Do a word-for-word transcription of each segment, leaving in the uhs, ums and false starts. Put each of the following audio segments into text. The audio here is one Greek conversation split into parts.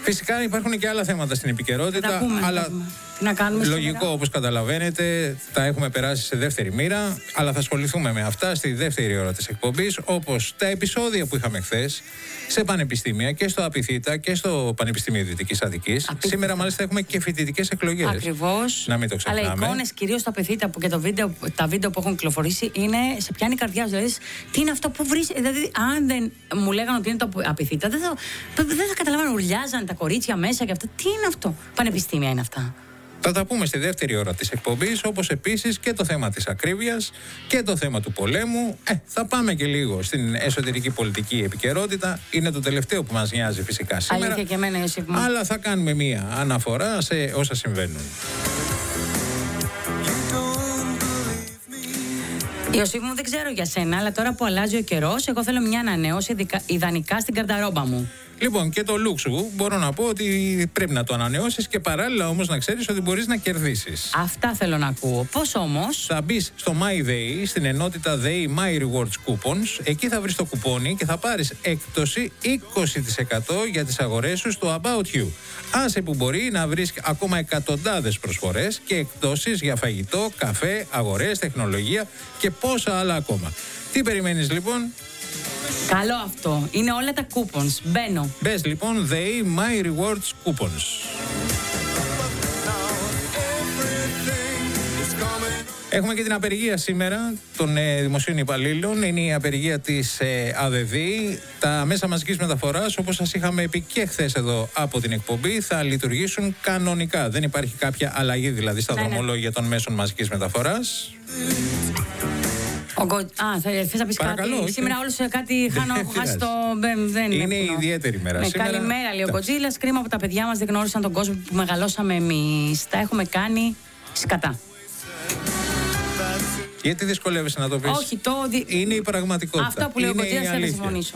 Φυσικά υπάρχουν και άλλα θέματα στην επικαιρότητα, πούμε, αλλά να κάνουμε λογικό όπως καταλαβαίνετε, τα έχουμε περάσει σε δεύτερη μοίρα, αλλά θα ασχοληθούμε με αυτά στη δεύτερη ώρα της εκπομπής, όπως τα επεισόδια που είχαμε χθες σε πανεπιστήμια και στο Απιθύτα και στο Πανεπιστήμιο Δυτικής Αττικής. Απίθυτα. Σήμερα μάλιστα έχουμε και φοιτητικές εκλογές. Ακριβώς. Να μην το ξεχνάμε. Αλλά οι εικόνες κυρίως στο Απιθύτα που και το βίντεο, τα βίντεο που έχουν κυκλοφορήσει είναι σε πιάνει η καρδιά σου. Δηλαδή, τι είναι αυτό που βρίσκει. Δηλαδή, αν δεν μου λέγανε ότι είναι το Απιθύτα, δεν θα, δεν θα καταλαβαίνω. Ουρλιάζαν τα κορίτσια μέσα και αυτά. Τι είναι αυτό. Πανεπιστήμια είναι αυτά. Θα τα πούμε στη δεύτερη ώρα της εκπομπής, όπως επίσης και το θέμα της ακρίβειας και το θέμα του πολέμου. Ε, θα πάμε και λίγο στην εσωτερική πολιτική επικαιρότητα. Είναι το τελευταίο που μας νοιάζει φυσικά σήμερα. Αλήθεια και εμένα, Ιωσήφ μου. Αλλά θα κάνουμε μία αναφορά σε όσα συμβαίνουν. Ιωσήφ μου, δεν ξέρω για σένα, αλλά τώρα που αλλάζει ο καιρός, εγώ θέλω μια ανανέωση ιδανικά στην καρνταρόμπα μου. Λοιπόν, και το look σου μπορώ να πω ότι πρέπει να το ανανεώσεις και παράλληλα όμως να ξέρεις ότι μπορείς να κερδίσεις. Αυτά θέλω να ακούω. Πώς όμως? Θα μπεις στο MyDay, στην ενότητα Day My Rewards Coupons. Εκεί θα βρεις το κουπόνι και θα πάρεις έκπτωση είκοσι τοις εκατό για τις αγορές σου στο About You. Άσε που μπορεί να βρεις ακόμα εκατοντάδες προσφορές και εκπτώσεις για φαγητό, καφέ, αγορές, τεχνολογία και πόσα άλλα ακόμα. Τι περιμένεις λοιπόν? Καλό αυτό. Είναι όλα τα coupons. Μπαίνω. Μπες λοιπόν They My Rewards Coupons. Έχουμε και την απεργία σήμερα των ε, δημοσίων υπαλλήλων. Είναι η απεργία της ε, ΑΔΔ. Τα μέσα μαζικής μεταφοράς, όπως σας είχαμε πει και χθες εδώ από την εκπομπή, θα λειτουργήσουν κανονικά. Δεν υπάρχει κάποια αλλαγή δηλαδή στα ναι, δρομολόγια ναι. των μέσων μαζικής μεταφοράς. Ογκο... Α, θα θες να πεις Παρακαλώ, κάτι. όχι. Σήμερα όλους κάτι χάνω, έχω χάσει το... Δεν είναι η ιδιαίτερη μέρα ναι, σήμερα. Καλημέρα, λέει ο Κοτζίλας. Κρίμα που τα παιδιά μας δεν γνώρισαν τον κόσμο που μεγαλώσαμε εμείς. Τα έχουμε κάνει σκατά. Γιατί δυσκολεύεσαι να το πεις? Όχι, το... Είναι η πραγματικότητα. Αυτό που λέει ο Κοτζίλας θα συμφωνήσω.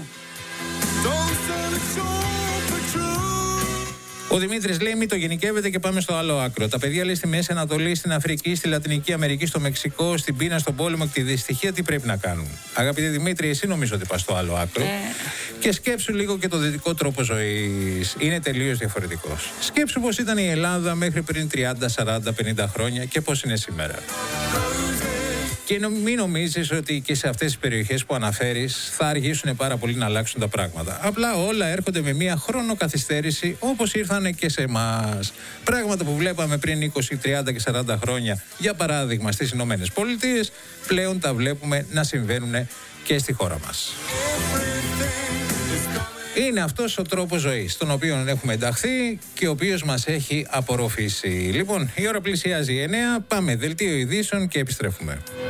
Ο Δημήτρης λέει: μην το γενικεύετε και πάμε στο άλλο άκρο. Τα παιδιά λέει στη Μέση Ανατολή, στην Αφρική, στη Λατινική Αμερική, στο Μεξικό, στην πείνα, στον πόλεμο και τη δυστυχία, τι πρέπει να κάνουν? Αγαπητέ Δημήτρη, εσύ νομίζω ότι πας στο άλλο άκρο. Ε... Και σκέψου λίγο και το δυτικό τρόπο ζωής. Είναι τελείως διαφορετικός. Σκέψου πώς ήταν η Ελλάδα μέχρι πριν τριάντα, σαράντα, πενήντα χρόνια και πώς είναι σήμερα. Και μην νομίζεις ότι και σε αυτές τις περιοχές που αναφέρεις θα αργήσουν πάρα πολύ να αλλάξουν τα πράγματα. Απλά όλα έρχονται με μία χρονοκαθυστέρηση όπως ήρθαν και σε εμάς. Πράγματα που βλέπαμε πριν είκοσι, τριάντα και σαράντα χρόνια, για παράδειγμα στις Ηνωμένες Πολιτείες, πλέον τα βλέπουμε να συμβαίνουν και στη χώρα μας. Είναι αυτός ο τρόπος ζωής, τον οποίο έχουμε ενταχθεί και ο οποίος μας έχει απορροφήσει. Λοιπόν, η ώρα πλησιάζει εννέα, πάμε δελτίο ειδήσεων και επιστρέφουμε.